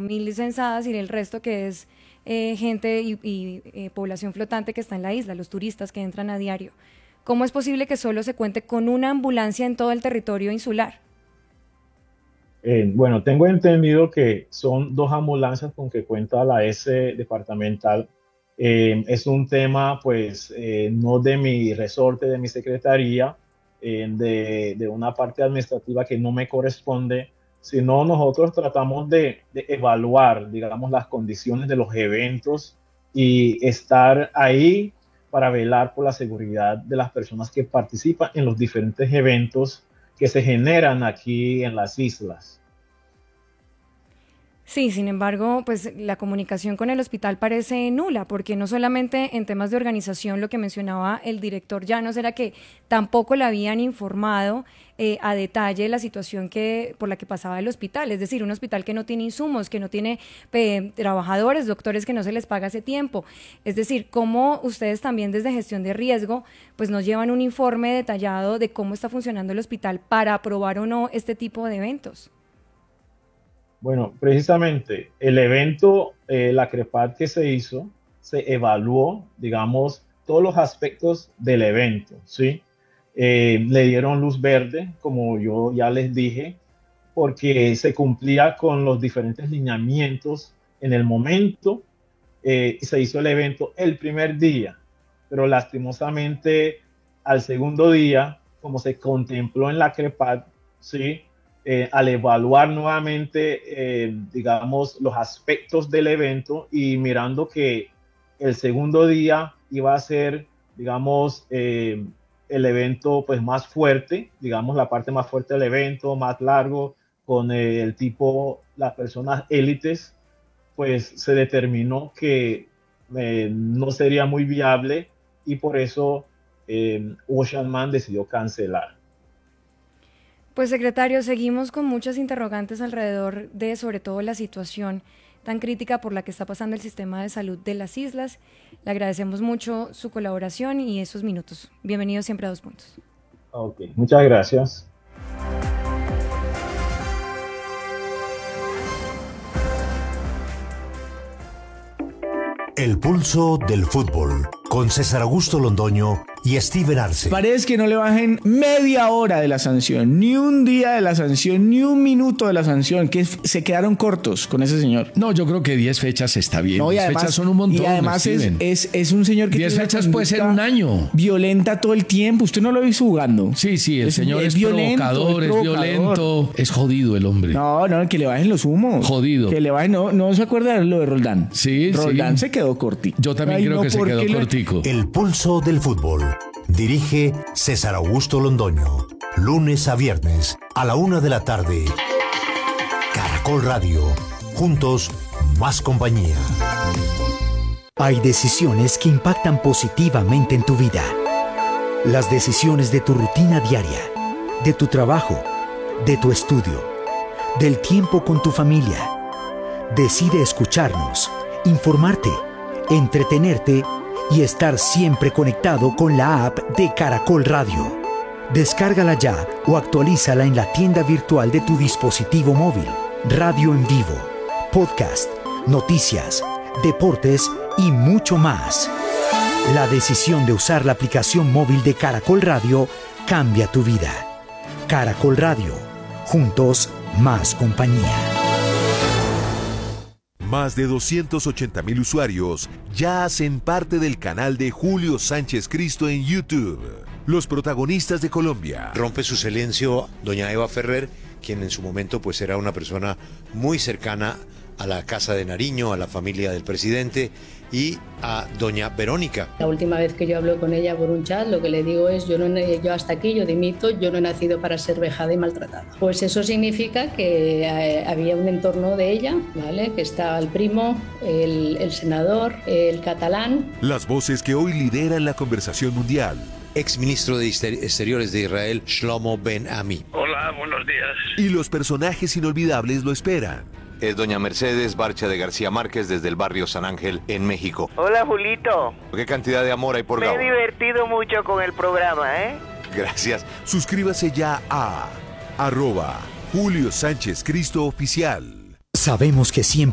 5.000 censadas y el resto que es gente y población flotante que está en la isla, los turistas que entran a diario. ¿Cómo es posible que solo se cuente con una ambulancia en todo el territorio insular? Bueno, tengo entendido que son 2 ambulancias con que cuenta la S departamental. Es un tema, pues, no de mi resorte, de mi secretaría, de una parte administrativa que no me corresponde, sino nosotros tratamos de evaluar, digamos, las condiciones de los eventos y estar ahí para velar por la seguridad de las personas que participan en los diferentes eventos que se generan aquí en las islas. Sí, sin embargo, pues la comunicación con el hospital parece nula, porque no solamente en temas de organización, lo que mencionaba el director Llanos era que tampoco le habían informado a detalle la situación por la que pasaba el hospital, es decir, un hospital que no tiene insumos, que no tiene trabajadores, doctores que no se les paga hace tiempo. Es decir, cómo ustedes también desde gestión de riesgo, pues nos llevan un informe detallado de cómo está funcionando el hospital para aprobar o no este tipo de eventos. Bueno, precisamente el evento, la CREPAD que se hizo, se evaluó, digamos, todos los aspectos del evento, ¿sí? Le dieron luz verde, como yo ya les dije, porque se cumplía con los diferentes lineamientos en el momento. Se hizo el evento el primer día, pero lastimosamente al segundo día, como se contempló en la CREPAD, ¿sí? Al evaluar nuevamente, digamos, los aspectos del evento y mirando que el segundo día iba a ser, digamos, el evento pues más fuerte, digamos, la parte más fuerte del evento, más largo, con el tipo, las personas élites, pues se determinó que no sería muy viable y por eso Ocean Man decidió cancelar. Pues secretario, seguimos con muchas interrogantes alrededor de sobre todo la situación tan crítica por la que está pasando el sistema de salud de las islas. Le agradecemos mucho su colaboración y esos minutos. Bienvenido siempre a Dos Puntos. Ok, muchas gracias. El pulso del fútbol, con César Augusto Londoño y Steven Arce. Parece que no le bajen media hora de la sanción, ni un día de la sanción, ni un minuto de la sanción, que se quedaron cortos con ese señor. No, yo creo que 10 fechas está bien. No, 10 fechas son un montón. Y además es un señor que 10 fechas puede ser un año. Violenta todo el tiempo. Usted no lo ha visto jugando. Sí, el señor es provocador, es violento. Es jodido el hombre. No, que le bajen los humos. Jodido. Que le bajen, no se acuerda de lo de Roldán. Sí. Roldán se quedó cortico. Yo también creo que se quedó cortico. El pulso del fútbol. Dirige César Augusto Londoño. Lunes a viernes a la 1 de la tarde. Caracol Radio. Juntos, más compañía. Hay decisiones que impactan positivamente en tu vida. Las decisiones de tu rutina diaria, de tu trabajo, de tu estudio, del tiempo con tu familia. Decide escucharnos, informarte, entretenerte y estar siempre conectado con la app de Caracol Radio. Descárgala ya o actualízala en la tienda virtual de tu dispositivo móvil. Radio en vivo, podcast, noticias, deportes y mucho más. La decisión de usar la aplicación móvil de Caracol Radio cambia tu vida. Caracol Radio. Juntos, más compañía. Más de 280,000 usuarios ya hacen parte del canal de Julio Sánchez Cristo en YouTube. Los protagonistas de Colombia. Rompe su silencio doña Eva Ferrer, quien en su momento pues era una persona muy cercana a la Casa de Nariño, a la familia del presidente, y a doña Verónica. La última vez que yo hablo con ella por un chat, lo que le digo es, yo hasta aquí, yo dimito, yo no he nacido para ser vejada y maltratada. Pues eso significa que había un entorno de ella, ¿vale? Que estaba el primo, el senador, el catalán. Las voces que hoy lideran la conversación mundial. Exministro de Exteriores de Israel, Shlomo Ben Ami. Hola, buenos días. Y los personajes inolvidables lo esperan. Es doña Mercedes Barcha de García Márquez desde el barrio San Ángel en México. Hola, Julito. ¿Qué cantidad de amor hay por Gabo? Me he divertido mucho con el programa, ¿eh? Gracias. Suscríbase ya a @Julio Sánchez Cristo Oficial. Sabemos que siempre